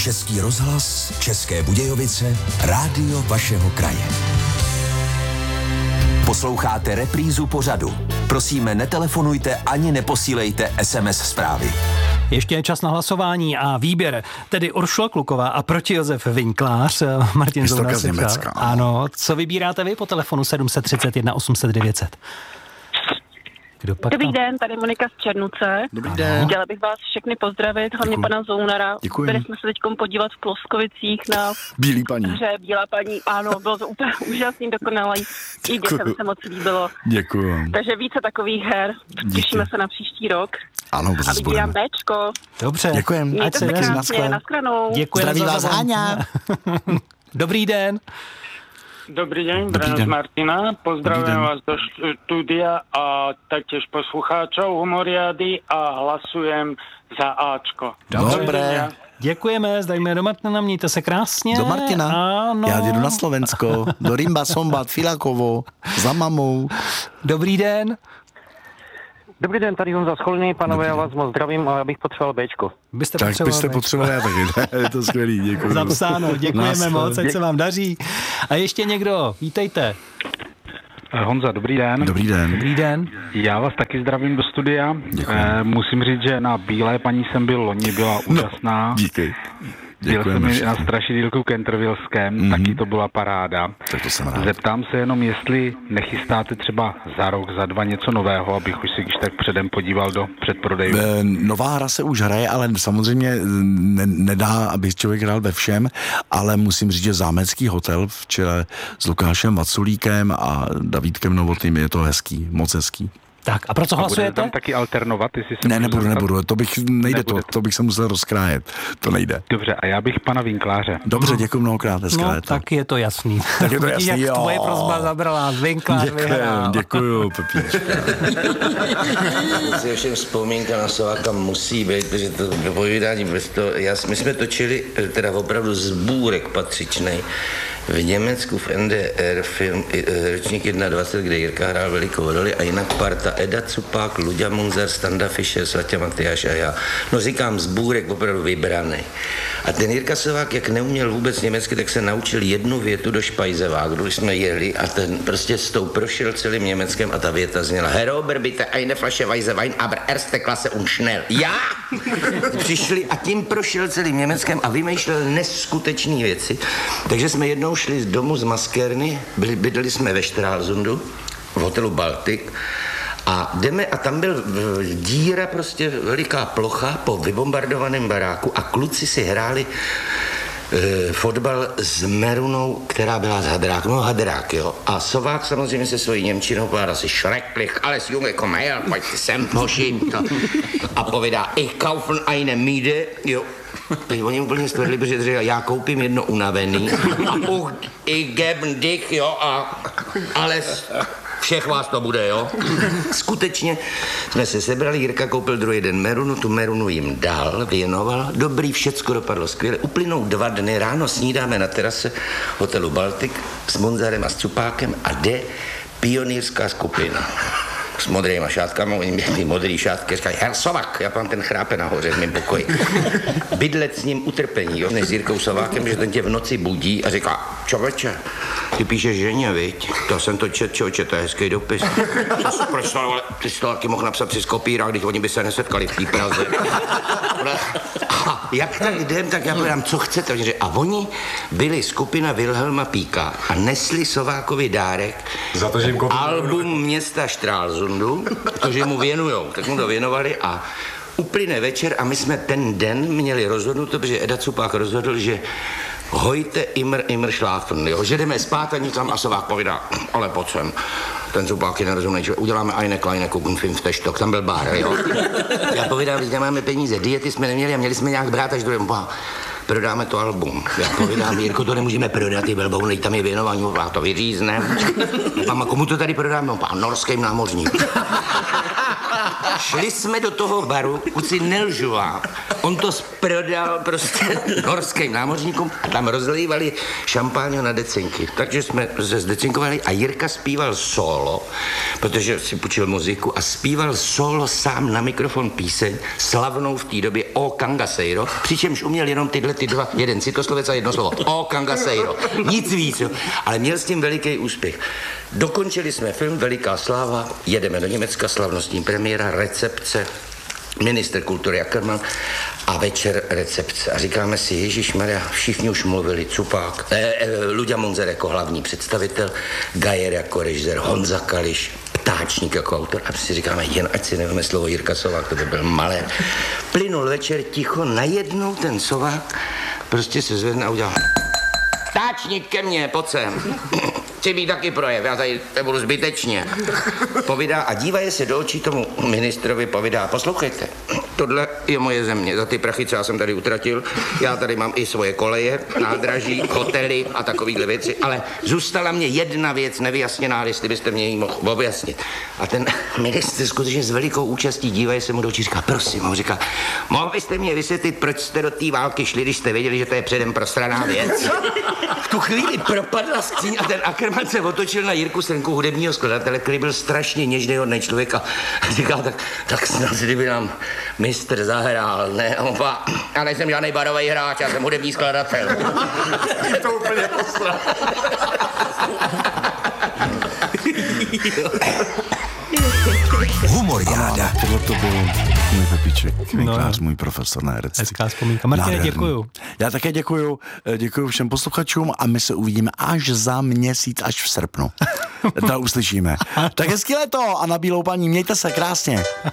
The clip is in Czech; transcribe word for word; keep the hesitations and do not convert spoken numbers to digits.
Český rozhlas, České Budějovice, rádio vašeho kraje. Posloucháte reprízu pořadu. Prosíme, netelefonujte ani neposílejte es em es zprávy. Ještě je čas na hlasování a výběr, tedy Uršula Kluková a proti Josef Vinklář. Martin Zouna si přál. Ano, co vybíráte vy po telefonu sedm set třicet jedna osm set devět set? Dobrý den, tady Monika z Černuce. Dobrý den. Chtěla bych vás všechny pozdravit, hlavně pana Zounara. Děkuji. Byli jsme se teďkom podívat v Kloskovicích na Bílý paní. hře Bílá paní. Ano, bylo to úplně úžasný, dokonalý. I dětem se moc líbilo. Děkuji. Takže více takových her. Těšíme se na příští rok. Ano, a vybírám Béčko. Dobře. Děkujem. Mějte se krásně, nashledanou. Děkujeme. Zdraví vás Háňa. Dobrý den. Dobrý deň, Dobrý Brano den. z Martina. Pozdravujem Dobrý vás do štúdia a taktiež poslucháčov Humoriady a hlasujem za Ačko. Dobré. Děkujeme, zdajme do Martina, mějte se krásně. Do Martina. Ano. Já jdu na Slovensko, do Rimba, Sombat, Filakovo, za mamou. Dobrý den. Dobrý den, tady Honza Scholný, panové, já vás moc zdravím a já bych potřeboval Béčko. Byste Tak potřebovali byste být. potřebovali já taky. Je to skvělý, děkuji. Zapsáno, děkujeme Naschle. moc, ať se vám daří. A ještě někdo, vítejte. Honza, dobrý den. Dobrý den. Dobrý den. Já vás taky zdravím do studia. E, musím říct, že na Bílé paní jsem byl loni, byla úžasná. No, díky. Byl jsem Děkujeme i na všichni. strašidýlku Cantervillském, Mhm. taky to byla paráda. Tak to jsem rád. Zeptám se jenom, jestli nechystáte třeba za rok, za dva něco nového, abych už si když tak předem podíval do předprodejů. E, Nová hra se už hraje, ale samozřejmě ne, nedá, aby člověk hrál ve všem, ale musím říct, že Zámecký hotel v čele s Lukášem Vaculíkem a Davídkem Novotným je to hezký, moc hezký. Tak a pro co A budete hlasujete? tam taky alternovat, jestli se Ne, můžu nebudu, zeptat? nebudu, to bych, nejde to, Nebudete. to bych se musel rozkrájet, to nejde. Dobře, a já bych pana Vinkláře. Dobře, děkuji mnohokrát, hezké No, léto. tak je to jasný. Tak je to jasný, Jak jo. tvoje prosba zabrala, Vinklář vyhrál. Děkuju, Pepíčka. Všem vzpomínka na Sováka musí být, protože to povídání bez toho, já, my jsme točili teda opravdu zbůrek patřičnej v Německu v N D R film ročník dvacet jedna, kde Jirka hrál velikou roli a jinak parta Eda Cupák, Luďa Munzar, Standa Fischer, Svatě Matyáš a já. No říkám zbůrek opravdu vybraný. A ten Jirka Sovák, jak neuměl vůbec německy, tak se naučil jednu větu do Špajzeváku, když jsme jeli a ten prostě s tou prošel celým Německem a ta věta zněla Herober bitte eine Flasche Weisse Wein, aber erste Klasse und schnell. Já! Přišli a tím prošel celým Německem a vymýšlel neskutečné věci. Takže jsme jednou šli z domu z Maskérny, byli, bydleli jsme ve Stralsundu, v hotelu Baltic, a jdeme a tam byl díra, prostě veliká plocha po vybombardovaném baráku a kluci si hráli e, fotbal s Merunou, která byla z Hadrák, no Hadrák, jo. A Sovák samozřejmě se svojí němčinou povídá si schrecklich, alles Junge, komm her, pojďte sem, hoši. A povídá, ich kaufen eine Miede, jo. Teď oni úplně stvrdli, protože říkal, já koupím jedno unavený a uh, ich geben dich, jo, a alles, všech vás to bude, jo. Skutečně jsme se sebrali, Jirka koupil druhý den Merunu, tu Merunu jim dal, věnoval, dobrý, všecko dopadlo skvěle. Uplynou dva dny, ráno snídáme na terase hotelu Baltic s Munzarem a s Cupákem a jde pionýrská skupina. S modrýma šátkama, oni měli ty modrý šátky, říkají, Herr Sovák, já mám ten chrápe nahoře v mém pokoji. Bydlet s ním utrpení, jo, než s Jirkou Sovákem, že ten tě v noci budí a říká, čověče, ty píšeš ženě, viď? To jsem to čet, čověče, to je hezký dopis. Proč to, ale ty jsi to taky mohl napsat přes kopírák, když oni by se nesetkali v té Praze. A jak tak jdem, tak já povedám, co chcete. A oni byli skupina Wilhelma Píka a nesli Sovákovi dárek, za to, že jim koupili album města Stralsundu, protože mu věnujou, tak mu to věnovali a uplyne večer a my jsme ten den měli rozhodnuto, protože Eda Cupák rozhodl, že hojte immer, immer schlafen, jo, že jdeme spát a nic tam a Sovák povídá, ale pojď sem. Ten Cupák je nerozumný, že uděláme eine kleine Kuchenfilm v Teštok, tam byl bar, jo. Já povídám, že nemáme peníze, diety jsme neměli a měli jsme nějak brát až druhé, prodáme to album. Já povídám, Jirko, to nemůžeme prodat, ty velbounej, tam je věnování, a to vyříznem. A komu to tady prodáme? Pán norským námořníkům. Šli jsme do toho baru, kuci nelžu vám. On to prodal prostě norským námořníkům a tam rozlívali šampáň na decinky. Takže jsme se zdecinkovali a Jirka zpíval solo, protože si půjčil muziku a zpíval solo sám na mikrofon píseň, slavnou v té době O Cangaceiro, přičemž uměl jenom tyhle ty dva, jeden citoslovec a jedno slovo. O Cangaceiro. Nic víc, jo. Ale měl s tím veliký úspěch. Dokončili jsme film Veliká sláva, jedeme do Německa, slavnostní premiéra, recepce, ministr kultury Ackermann a večer recepce. A říkáme si, ježišmarja, všichni už mluvili, Cupák, eh, eh, Luďa Monzer jako hlavní představitel, Gajer jako režisér, Honza Kališ, Ptáčník jako autor. A si říkáme, jen ať si nevíme slovo Jirka Sovák, to by byl malé. Plynul večer ticho, najednou ten Sovák prostě se zvedne a udělal Ptáčník ke mně, pojď sem. Chci být taky projev, já tady nebudu zbytečně. Povídá a dívaje se do očí tomu ministrovi, povídá, poslouchejte, tohle je moje země, za ty prachy, co já jsem tady utratil, já tady mám i svoje koleje, nádraží, hotely a takovýhle věci, ale zůstala mě jedna věc nevyjasněná, jestli byste mě ji mohl objasnit. A ten ministr skutečně s velikou účastí dívaje se mu do očí, říká, prosím, on říká, mohl byste mě vysvětlit, proč jste do té války šli, když jste věděli, že to je předem prostraná věc? V tu chvíli propadla skříň a ten Ackermann se otočil na Jirku Srnku, hudebního skladatele, který byl strašně něžný hodný člověk a říkal, tak, tak snad kdyby nám mistr zahrál, ne, opa, já nejsem žádnej barový hráč, já jsem hudební skladatel. Je to úplně posla. Humoriáda. Tohle to byl můj Pepíček, Vinklář, no, můj profesor na herectví. Hezká vzpomínka. Martine, děkuju. Já také děkuju, děkuju všem posluchačům a my se uvidíme až za měsíc, až v srpnu. To uslyšíme. Tak hezký léto a na bílou paní, mějte se krásně.